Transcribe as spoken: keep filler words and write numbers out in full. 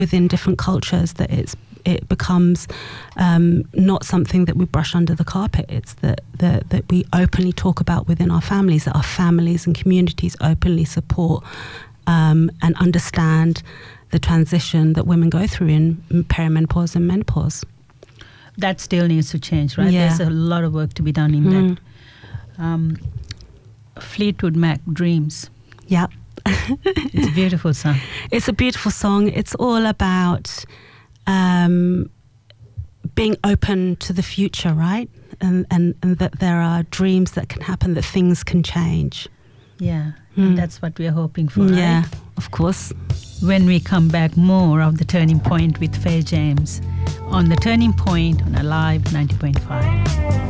within different cultures that it's it becomes um, not something that we brush under the carpet. It's that, that that we openly talk about within our families, that our families and communities openly support um, and understand the transition that women go through in perimenopause and menopause. That still needs to change, right? Yeah. There's a lot of work to be done in Mm. that. Um, Fleetwood Mac, Dreams. Yeah. It's a beautiful song. It's a beautiful song. It's all about um, being open to the future, right? And, and, and that there are dreams that can happen, that things can change. Yeah, Mm. and that's what we're hoping for, Yeah, right? of course. When we come back, more of The Turning Point with Faye James on The Turning Point on Alive ninety point five.